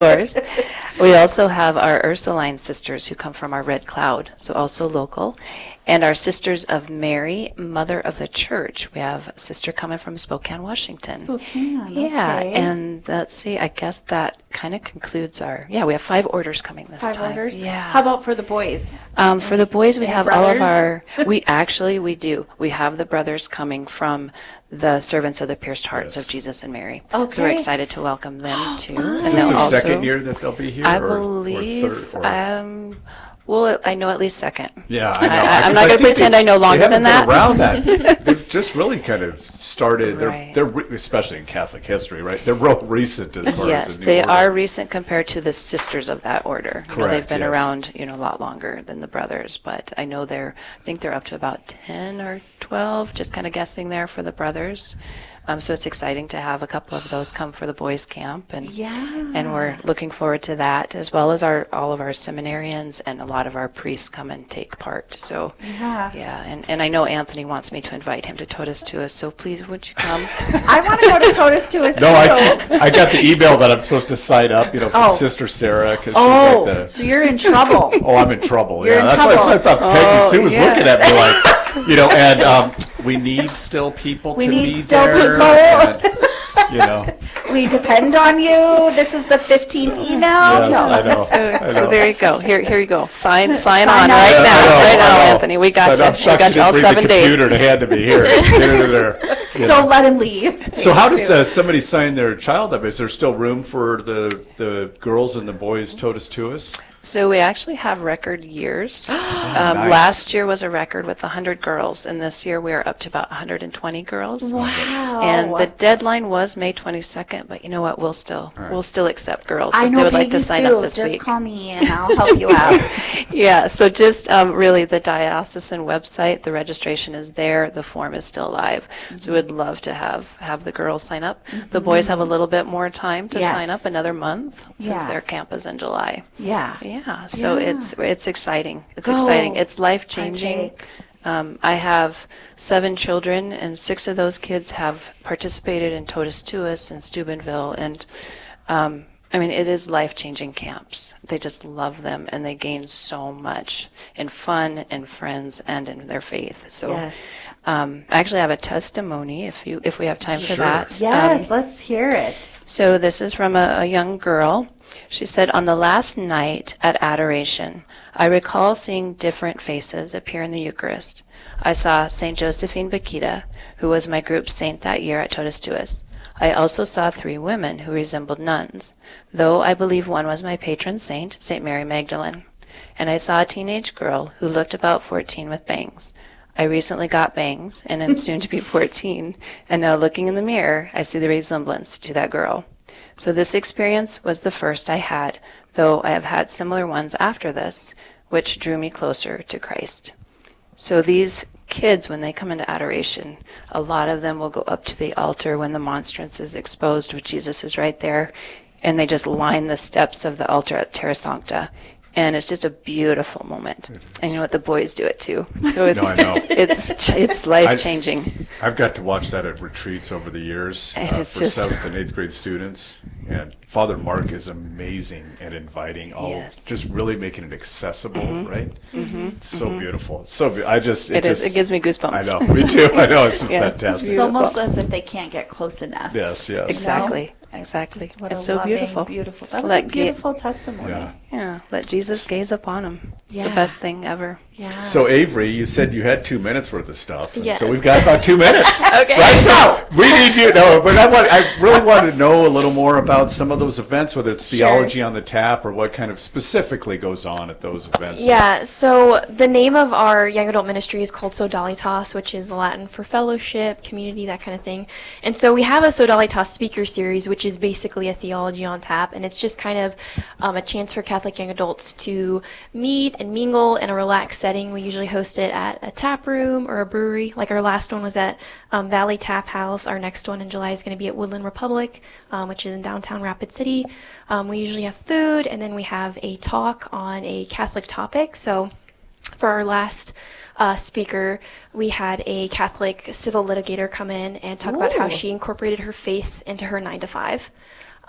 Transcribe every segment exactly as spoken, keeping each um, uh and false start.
course. We also have our Ursuline sisters who come from our Red Cloud, so also local. And our Sisters of Mary, Mother of the Church. We have a sister coming from Spokane, Washington. Spokane, Yeah, okay. and let's see, I guess that kind of concludes our, yeah, we have five orders coming this Five time. orders? Yeah. How about for the boys? Um, for the boys, we Any have all of brothers? our, we actually, we do. We have the brothers coming from the Servants of the Pierced Hearts Yes. of Jesus and Mary. Okay. So we're excited to welcome them too. And Is this they'll their also, second year that they'll be here? I or, believe, or third, or? um, well, I know at least second. Yeah, I know. I, I'm Because not going to think pretend they- I know longer they than haven't that. been around that. They've just really kind of started. They're, Right. they're re- especially in Catholic history, right? They're real recent as far Yes, as the new they order. are recent compared to the sisters of that order. You know, they've Correct, been yes. around, you know, a lot longer than the brothers, but I know they're, I think they're up to about ten or twelve, just kind of guessing there for the brothers. Um, so it's exciting to have a couple of those come for the boys' camp, and Yeah. and we're looking forward to that, as well as our all of our seminarians and a lot of our priests come and take part. So Yeah. yeah, and, and I know Anthony wants me to invite him to Totus Tuus, so please would you come? I want to go to Totus Tuus No, too. I, I got the email that I'm supposed to sign up, you know, from Oh. Sister Sarah, because Oh, she's like so the. you're in trouble. Oh, I'm in trouble. You're yeah, in that's trouble. why I thought Peggy Oh, Sue was yeah. looking at me like, you know, and um, we need still people We to need be still there. people. and, you know, We depend on you. This is the fifteenth email. Yes, no. I know. So, I so know. there you go. Here, here you go. Sign, Sign sign on up. right Yeah, now, I know, right I now, know. Anthony. We got But I'm you. We shocked got you didn't all bring seven the days. computer to hand to me here. Get it in there. You know. Don't let him leave. So how does uh, somebody sign their child up? Is there still room for the the girls and the boys Totus Tuus? So we actually have record years. um, nice. Last year was a record with one hundred girls, and this year we are up to about one hundred twenty girls. Wow. And the deadline was May twenty-second, but you know what? We'll still right. we'll still accept girls I if know they would Peggy like to sign Sue. up this Just week. call me and I'll help you out. Yeah, so just um, really the diocesan website, the registration is there, the form is still live. So we'd love to have, have the girls sign up. The boys have a little bit more time to Yes. sign up, another month, since Yeah. their camp is in July. Yeah. Yeah, so Yeah. it's it's exciting. It's Go. exciting. It's life-changing. Partake. Um, I have seven children, and six of those kids have participated in Totus Tuus and Steubenville, and um, I mean, it is life-changing camps. They just love them, and they gain so much in fun and friends and in their faith. So, Yes. um, I actually have a testimony if you if we have time for Sure. that. Yes, Um, let's hear it. so this is from a, a young girl. She said, on the last night at adoration, I recall seeing different faces appear in the Eucharist. I saw Saint Josephine Bakita, who was my group saint that year at Totus Tuus. I also saw three women who resembled nuns, though I believe one was my patron saint, Saint Mary Magdalene. And I saw a teenage girl who looked about fourteen with bangs. I recently got bangs and am soon to be fourteen, and now looking in the mirror, I see the resemblance to that girl. So this experience was the first I had, though I have had similar ones after this, which drew me closer to Christ. So these kids, when they come into adoration, a lot of them will go up to the altar when the monstrance is exposed, with Jesus is right there, and they just line the steps of the altar at Terra Sancta. And it's just a beautiful moment. And you know what? The boys do it too. So it's No, I know. it's it's life changing. I've got to watch that at retreats over the years And uh, it's for just- seventh and eighth grade students. And Father Mark is amazing at inviting all, Yes. just really making it accessible, right? Mm-hmm. It's so beautiful. It's so be- I just It is. just, It gives me goosebumps. I know. Me too. I know. It's Yeah, it's fantastic. It's almost Beautiful. as if they can't get close enough. Yes. Yes. Exactly. It's Exactly. just what It's a so loving, beautiful. Beautiful. So That was let a ga- beautiful testimony. Yeah. Yeah, let Jesus gaze upon him. It's the Yeah. best thing ever. Yeah. So Avery, you said you had two minutes worth of stuff. and Yes. So we've got about two minutes. Okay. Right. So we need you. No, but I want. I really want to know a little more about some of those events, whether it's Sure. theology on the tap or what kind of specifically goes on at those events. Yeah, so the name of our young adult ministry is called Sodalitas, which is Latin for fellowship, community, that kind of thing. And so we have a Sodalitas speaker series, which is basically a theology on tap, and it's just kind of um, a chance for Catholic young adults to meet and mingle in a relaxed setting. We usually host it at a tap room or a brewery. Like our last one was at um, Valley Tap House. Our next one in July is going to be at Woodland Republic, um, which is in downtown Rapid City. Um, we usually have food, and then we have a talk on a Catholic topic. So for our last uh, speaker, we had a Catholic civil litigator come in and talk about how Ooh. she incorporated her faith into her nine to five.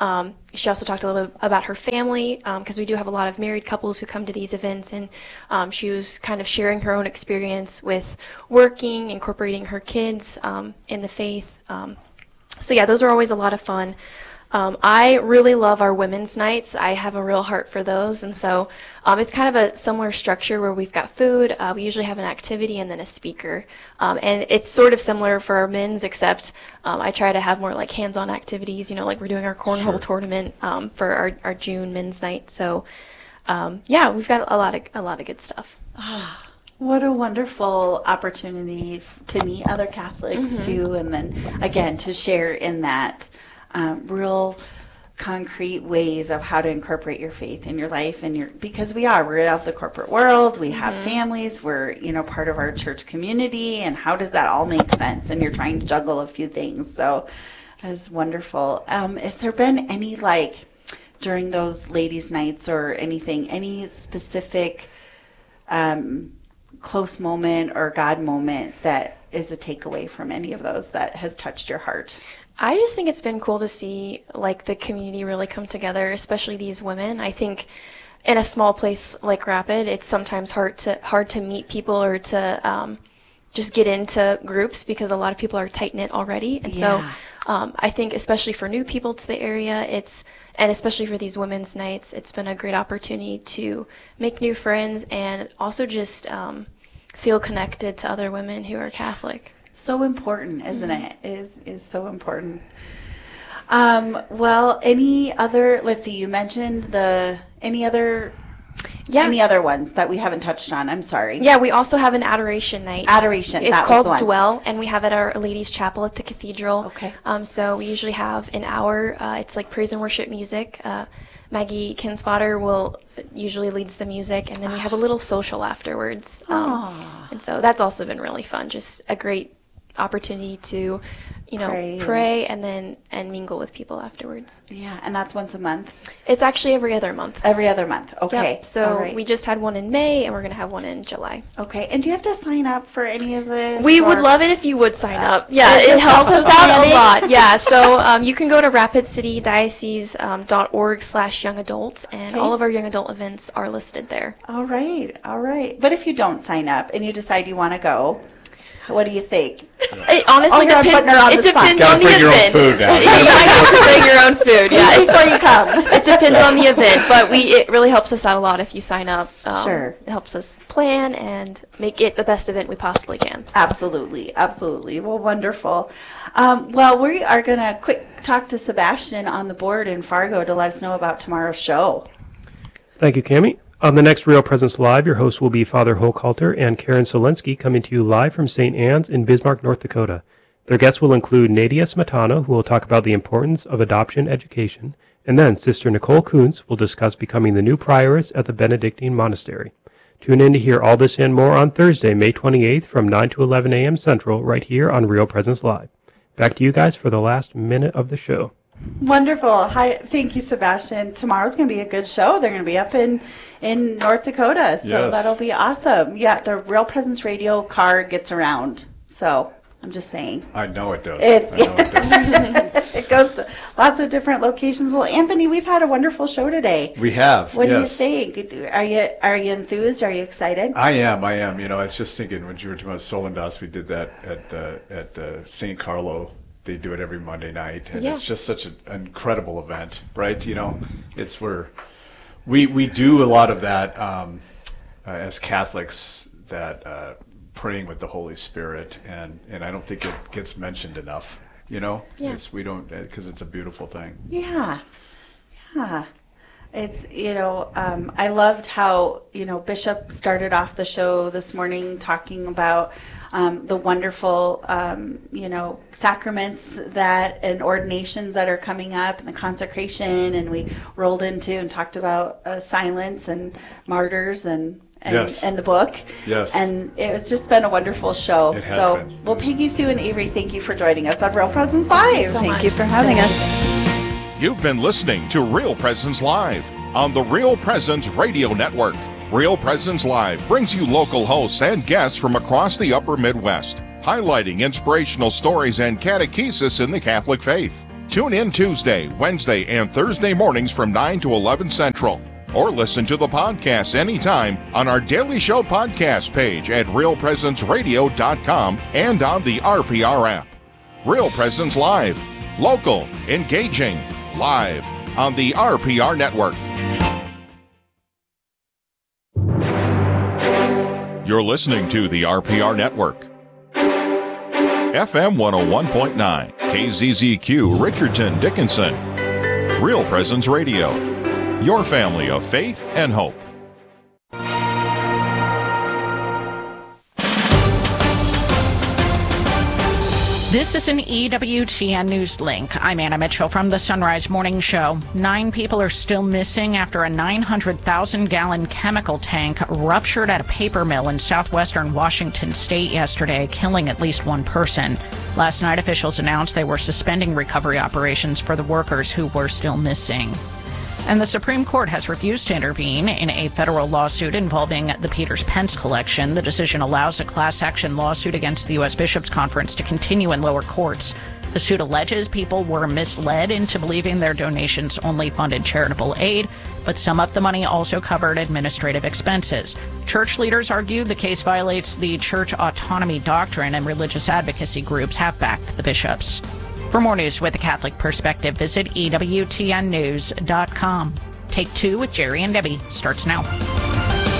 Um, she also talked a little bit about her family, because we do have a lot of married couples who come to these events, and um, she was kind of sharing her own experience with working, incorporating her kids um, in the faith. Um, so yeah, those are always a lot of fun. Um, I really love our women's nights. I have a real heart for those, and so um, it's kind of a similar structure where we've got food, uh, we usually have an activity, and then a speaker. Um, and it's sort of similar for our men's, except um, I try to have more like hands-on activities, you know, like we're doing our cornhole Sure. tournament um, for our, our June men's night. So um, yeah, we've got a lot of a lot of good stuff. What a wonderful opportunity f- to meet other Catholics too, and then again to share in that um, real concrete ways of how to incorporate your faith in your life and your because we are we're out of the corporate world, we have families, we're you know part of our church community, and how does that all make sense? And you're trying to juggle a few things, so that's wonderful. Um, has there been any like during those ladies' nights or anything, any specific um, close moment or God moment that is a takeaway from any of those that has touched your heart? I just think it's been cool to see like the community really come together, especially these women. I think in a small place like Rapid, it's sometimes hard to hard to meet people or to um, just get into groups because a lot of people are tight knit already. And Yeah. so um, I think especially for new people to the area, it's and especially for these women's nights, it's been a great opportunity to make new friends and also just um, feel connected to other women who are Catholic. So important, isn't it? Is is so important. Um, well, any other? Let's see. You mentioned the any other Yes. any other ones that we haven't touched on. I'm sorry. Yeah, we also have an adoration night. Adoration, It's that was called the one. Dwell, and we have it at Our Lady's Chapel at the cathedral. Okay. Um, so we usually have an hour. Uh, it's like praise and worship music. Uh, Maggie Kinswater will usually leads the music, and then we have a little social afterwards. Um, and so that's also been really fun. Just a great opportunity to, you know, Pray. pray, and then and mingle with people afterwards. Yeah, and that's once a month, It's actually every other month. every other month. Okay. Yep. So All right. we just had one in May, and we're going to have one in July. Okay. And do you have to sign up for any of this? We would or- love it if you would sign up. Yeah, It it, just helps helps us out planning. a lot. Yeah, so um, you can go to rapid city diocese dot org slash young adults, and Okay. all of our young adult events are listed there. All right. All right. But if you don't sign up and you decide you want to go, what do you think? It honestly Oh, you're depends. putting her on It the spot. depends Gotta on the bring your own event. food now. You might have to bring your own food. Yeah, it, Before you come. it depends on the event, but we it really helps us out a lot if you sign up. Um, Sure. It helps us plan and make it the best event we possibly can. Absolutely, absolutely. Well, wonderful. Um, well, we are going to quick talk to Sebastian on the board in Fargo to let us know about tomorrow's show. Thank you, Cammie. On the next Real Presence Live, your hosts will be Father Hochhalter and Karen Solensky, coming to you live from Saint Anne's in Bismarck, North Dakota. Their guests will include Nadia Smetana, who will talk about the importance of adoption education, and then Sister Nicole Kuntz will discuss becoming the new prioress at the Benedictine Monastery. Tune in to hear all this and more on Thursday, May twenty-eighth from nine to eleven a.m. Central, right here on Real Presence Live. Back to you guys for the last minute of the show. Wonderful. Hi, thank you, Sebastian. Tomorrow's going to be a good show. They're going to be up in, in North Dakota, so Yes. that'll be awesome. Yeah, the Real Presence Radio card gets around, so I'm just saying. I know it does. It's- I know it does. It goes to lots of different locations. Well, Anthony, we've had a wonderful show today. We have. What yes. do you think? Are you are you enthused? Are you excited? I am. I am. You know, I was just thinking when you were talking about Solendas, we did that at the at the Saint Carlo. They do it every Monday night, and Yeah. it's just such an incredible event, right? You know, it's where we we do a lot of that um, uh, as Catholics, that uh, praying with the Holy Spirit, and and I don't think it gets mentioned enough. You know, Yeah. it's, we don't because it's a beautiful thing. Yeah, yeah. It's, you know, um, I loved how, you know, Bishop started off the show this morning talking about um, the wonderful, um, you know, sacraments that and ordinations that are coming up and the consecration. And we rolled into and talked about uh, silence and martyrs and and, Yes. and the book. Yes. And it's just been a wonderful show. It has so, been. well, Peggy, Sue, and Avery, thank you for joining us on Real Presence Live. so Thank much. you for having us. You've been listening to Real Presence Live on the Real Presence Radio Network. Real Presence Live brings you local hosts and guests from across the upper Midwest, highlighting inspirational stories and catechesis in the Catholic faith. Tune in Tuesday, Wednesday, and Thursday mornings from nine to eleven Central. Or listen to the podcast anytime on our Daily Show podcast page at real presence radio dot com and on the R P R app. Real Presence Live. Local, engaging, live on the R P R Network. You're listening to the R P R Network. F M one oh one point nine, K Z Z Q, Richardson, Dickinson. Real Presence Radio, your family of faith and hope. This is an E W T N News Link. I'm Anna Mitchell from the Sunrise Morning Show. Nine people are still missing after a nine hundred thousand gallon chemical tank ruptured at a paper mill in southwestern Washington state yesterday, killing at least one person. Last night, officials announced they were suspending recovery operations for the workers who were still missing. And the Supreme Court has refused to intervene in a federal lawsuit involving the Peters Pence collection. The decision allows a class action lawsuit against the U S Bishops' Conference to continue in lower courts. The suit alleges people were misled into believing their donations only funded charitable aid, but some of the money also covered administrative expenses. Church leaders argue the case violates the church autonomy doctrine, and religious advocacy groups have backed the bishops. For more news with a Catholic perspective, visit E W T N news dot com. Take Two with Jerry and Debbie starts now.